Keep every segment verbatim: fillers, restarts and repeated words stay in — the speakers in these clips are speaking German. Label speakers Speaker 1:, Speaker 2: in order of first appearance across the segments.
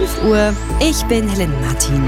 Speaker 1: fünf Uhr, ich bin Helen Martin.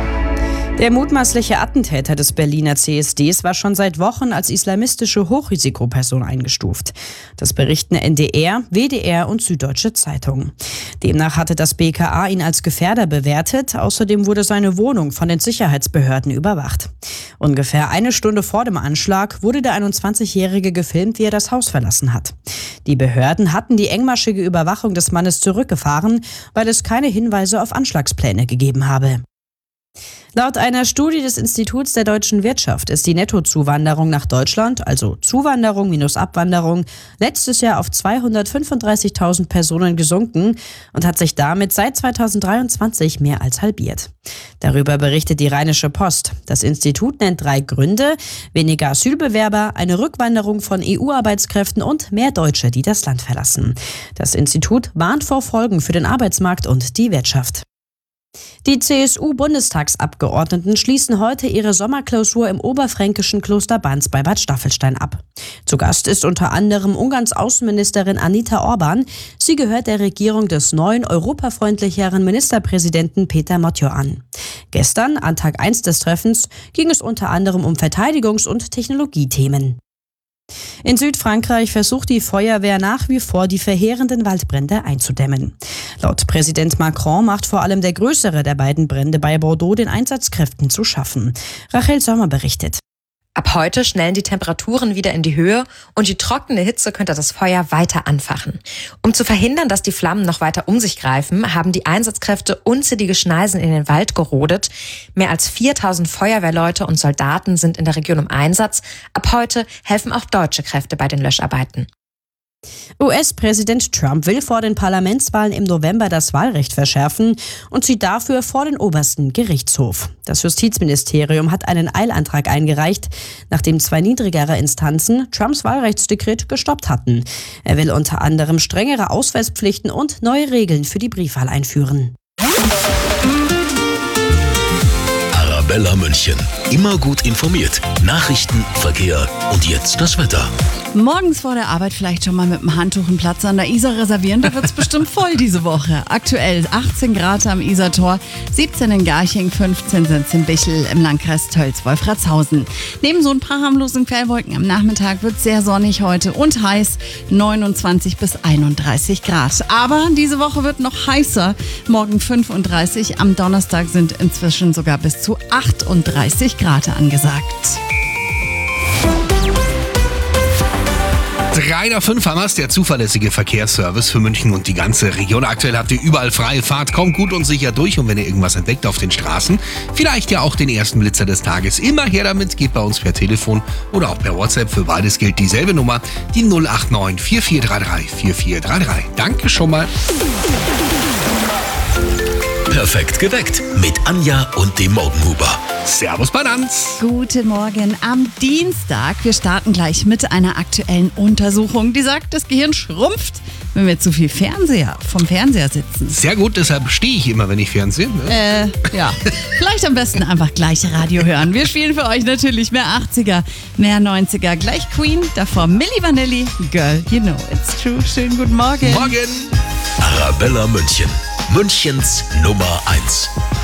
Speaker 1: Der mutmaßliche Attentäter des Berliner C S Ds war schon seit Wochen als islamistische Hochrisikoperson eingestuft. Das berichten N D R, W D R und Süddeutsche Zeitung. Demnach hatte das B K A ihn als Gefährder bewertet. Außerdem wurde seine Wohnung von den Sicherheitsbehörden überwacht. Ungefähr eine Stunde vor dem Anschlag wurde der einundzwanzigjährige gefilmt, wie er das Haus verlassen hat. Die Behörden hatten die engmaschige Überwachung des Mannes zurückgefahren, weil es keine Hinweise auf Anschlagspläne gegeben habe. Laut einer Studie des Instituts der deutschen Wirtschaft ist die Nettozuwanderung nach Deutschland, also Zuwanderung minus Abwanderung, letztes Jahr auf zweihundertfünfunddreißigtausend Personen gesunken und hat sich damit seit zweitausenddreiundzwanzig mehr als halbiert. Darüber berichtet die Rheinische Post. Das Institut nennt drei Gründe: weniger Asylbewerber, eine Rückwanderung von E U-Arbeitskräften und mehr Deutsche, die das Land verlassen. Das Institut warnt vor Folgen für den Arbeitsmarkt und die Wirtschaft. Die C S U-Bundestagsabgeordneten schließen heute ihre Sommerklausur im oberfränkischen Kloster Banz bei Bad Staffelstein ab. Zu Gast ist unter anderem Ungarns Außenministerin Anita Orban. Sie gehört der Regierung des neuen, europafreundlicheren Ministerpräsidenten Peter Motjo an. Gestern, an Tag eins des Treffens, ging es unter anderem um Verteidigungs- und Technologiethemen. In Südfrankreich versucht die Feuerwehr nach wie vor, die verheerenden Waldbrände einzudämmen. Laut Präsident Macron macht vor allem der größere der beiden Brände bei Bordeaux den Einsatzkräften zu schaffen. Rachel Sommer berichtet.
Speaker 2: Ab heute schnellen die Temperaturen wieder in die Höhe und die trockene Hitze könnte das Feuer weiter anfachen. Um zu verhindern, dass die Flammen noch weiter um sich greifen, haben die Einsatzkräfte unzählige Schneisen in den Wald gerodet. Mehr als viertausend Feuerwehrleute und Soldaten sind in der Region im Einsatz. Ab heute helfen auch deutsche Kräfte bei den Löscharbeiten.
Speaker 1: U S-Präsident Trump will vor den Parlamentswahlen im November das Wahlrecht verschärfen und zieht dafür vor den obersten Gerichtshof. Das Justizministerium hat einen Eilantrag eingereicht, nachdem zwei niedrigere Instanzen Trumps Wahlrechtsdekret gestoppt hatten. Er will unter anderem strengere Ausweispflichten und neue Regeln für die Briefwahl einführen.
Speaker 3: Arabella München. Immer gut informiert. Nachrichten, Verkehr und jetzt das Wetter.
Speaker 4: Morgens vor der Arbeit vielleicht schon mal mit dem Handtuch einen Platz an der Isar reservieren, da wird's bestimmt voll diese Woche. Aktuell achtzehn Grad am Isartor, siebzehn in Garching, fünfzehn sind's in Bichl im Landkreis Tölz-Wolfratshausen. Neben so ein paar harmlosen Quellwolken am Nachmittag wird's sehr sonnig heute und heiß, neunundzwanzig bis einunddreißig Grad. Aber diese Woche wird noch heißer, morgen fünfunddreißig, am Donnerstag sind inzwischen sogar bis zu achtunddreißig Grad angesagt.
Speaker 5: drei nach fünf haben wir es, der zuverlässige Verkehrsservice für München und die ganze Region. Aktuell habt ihr überall freie Fahrt, kommt gut und sicher durch. Und wenn ihr irgendwas entdeckt auf den Straßen, vielleicht ja auch den ersten Blitzer des Tages, immer her damit, geht bei uns per Telefon oder auch per WhatsApp. Für beides gilt dieselbe Nummer, die null acht neun vier vier drei drei vier vier drei drei. Danke schon mal.
Speaker 3: Perfekt geweckt mit Anja und dem Morgenhuber.
Speaker 5: Servus Bananz.
Speaker 4: Guten Morgen am Dienstag. Wir starten gleich mit einer aktuellen Untersuchung, die sagt, das Gehirn schrumpft, wenn wir zu viel Fernseher vom Fernseher sitzen.
Speaker 5: Sehr gut, deshalb stehe ich immer, wenn ich Fernseh. Ne?
Speaker 4: Äh, ja. Vielleicht am besten einfach gleich Radio hören. Wir spielen für euch natürlich mehr achtziger, mehr neunziger. Gleich Queen, davor Milli Vanilli, Girl, you know it's true. Schönen guten Morgen.
Speaker 5: Morgen.
Speaker 3: Arabella München. Münchens Nummer eins.